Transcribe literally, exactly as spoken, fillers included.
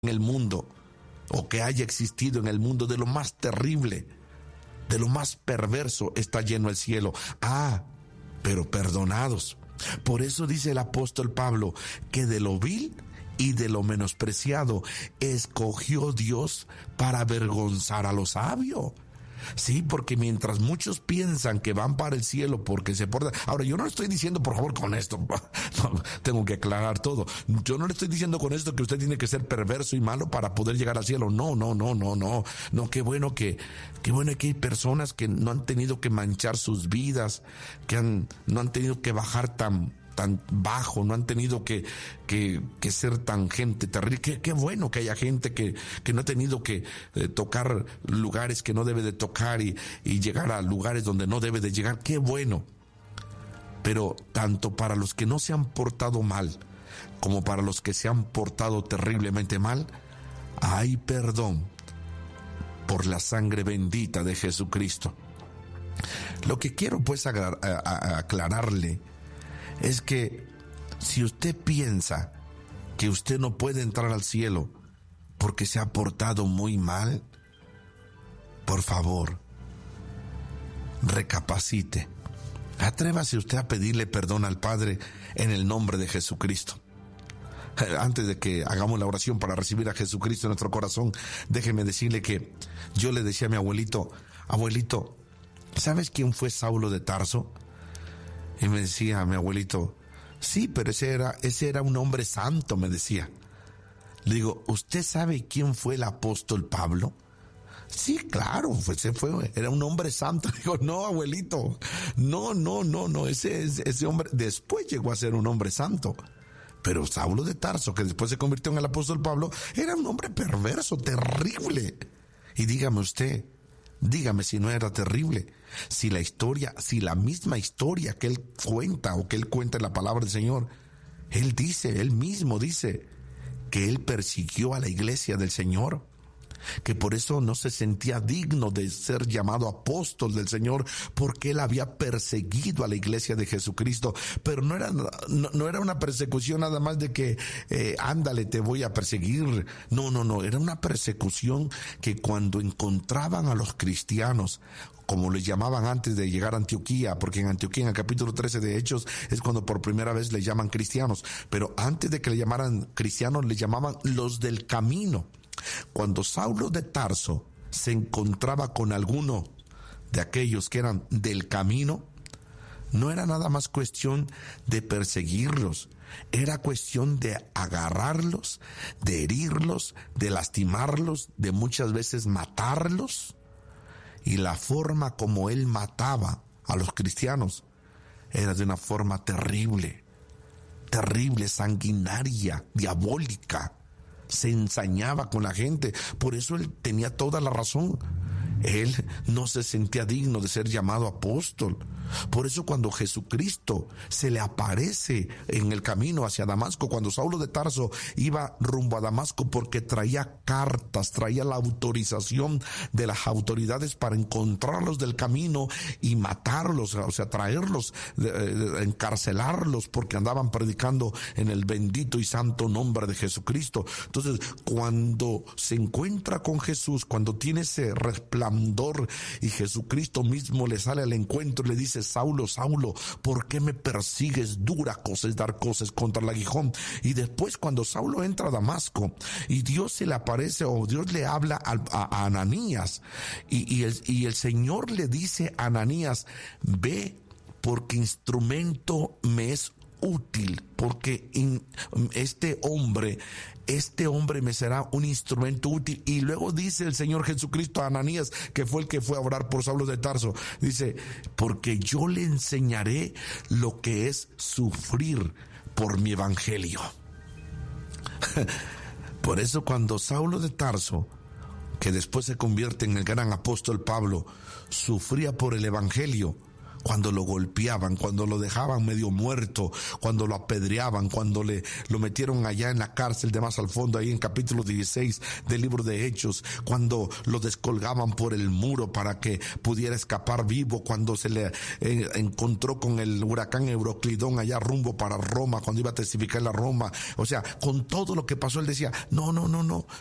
en el mundo, o que haya existido en el mundo, de lo más terrible, de lo más perverso está lleno el cielo. Ah, pero perdonados. Por eso dice el apóstol Pablo que de lo vil y de lo menospreciado escogió Dios para avergonzar a los sabios. Sí, porque mientras muchos piensan que van para el cielo porque se portan... Ahora, yo no le estoy diciendo, por favor, con esto, no, tengo que aclarar todo. Yo no le estoy diciendo con esto que usted tiene que ser perverso y malo para poder llegar al cielo. No, no, no, no, no. No, qué bueno que, qué bueno que hay personas que no han tenido que manchar sus vidas, que han, no han tenido que bajar tan... tan bajo, no han tenido que, que, que ser tan gente terrible. Qué, qué bueno que haya gente que, que no ha tenido que eh, tocar lugares que no debe de tocar y, y llegar a lugares donde no debe de llegar. Qué bueno. Pero tanto para los que no se han portado mal como para los que se han portado terriblemente mal, hay perdón por la sangre bendita de Jesucristo. Lo que quiero pues aclar- a- a- aclararle es que si usted piensa que usted no puede entrar al cielo porque se ha portado muy mal, por favor, recapacite. Atrévase usted a pedirle perdón al Padre en el nombre de Jesucristo. Antes de que hagamos la oración para recibir a Jesucristo en nuestro corazón, déjeme decirle que yo le decía a mi abuelito, abuelito, ¿sabes quién fue Saulo de Tarso? Y me decía mi abuelito, sí, pero ese era, ese era un hombre santo, me decía. Le digo, ¿usted sabe quién fue el apóstol Pablo? Sí, claro, ese fue, era un hombre santo. Digo, no, abuelito, no, no, no, no, ese, ese hombre después llegó a ser un hombre santo. Pero Saulo de Tarso, que después se convirtió en el apóstol Pablo, era un hombre perverso, terrible. Y dígame usted, dígame si no era terrible, si la historia, si la misma historia que él cuenta o que él cuenta en la palabra del Señor, él dice, él mismo dice que él persiguió a la iglesia del Señor, que por eso no se sentía digno de ser llamado apóstol del Señor, porque él había perseguido a la iglesia de Jesucristo. Pero no era, no, no era una persecución nada más de que eh, ándale, te voy a perseguir. No, no, no, era una persecución que cuando encontraban a los cristianos, como les llamaban antes de llegar a Antioquía, porque en Antioquía, en el capítulo trece de Hechos, es cuando por primera vez les llaman cristianos, pero antes de que le llamaran cristianos, les llamaban los del camino. Cuando Saulo de Tarso se encontraba con alguno de aquellos que eran del camino, no era nada más cuestión de perseguirlos, era cuestión de agarrarlos, de herirlos, de lastimarlos, de muchas veces matarlos. Y la forma como él mataba a los cristianos era de una forma terrible, terrible, sanguinaria, diabólica. Se ensañaba con la gente. Por eso él tenía toda la razón. Él no se sentía digno de ser llamado apóstol. Por eso cuando Jesucristo se le aparece en el camino hacia Damasco, cuando Saulo de Tarso iba rumbo a Damasco porque traía cartas, traía la autorización de las autoridades para encontrarlos del camino y matarlos, o sea, traerlos, encarcelarlos porque andaban predicando en el bendito y santo nombre de Jesucristo. Entonces, cuando se encuentra con Jesús, cuando tiene ese resplandor y Jesucristo mismo le sale al encuentro y le dice, Saulo, Saulo, ¿por qué me persigues? Dura cosa es dar cosas contra el aguijón. Y después cuando Saulo entra a Damasco y Dios se le aparece o Dios le habla a, a, a Ananías y, y, el, y el Señor le dice a Ananías, ve porque instrumento me es útil, porque in, este hombre, este hombre me será un instrumento útil. Y luego dice el Señor Jesucristo a Ananías, que fue el que fue a orar por Saulo de Tarso, dice, porque yo le enseñaré lo que es sufrir por mi evangelio. Por eso cuando Saulo de Tarso, que después se convierte en el gran apóstol Pablo, sufría por el evangelio, cuando lo golpeaban, cuando lo dejaban medio muerto, cuando lo apedreaban, cuando le lo metieron allá en la cárcel de más al fondo, ahí en capítulo dieciséis del libro de Hechos, cuando lo descolgaban por el muro para que pudiera escapar vivo, cuando se le eh, encontró con el huracán Euroclidón allá rumbo para Roma, cuando iba a testificar la Roma. O sea, con todo lo que pasó, él decía, no, no, no, no,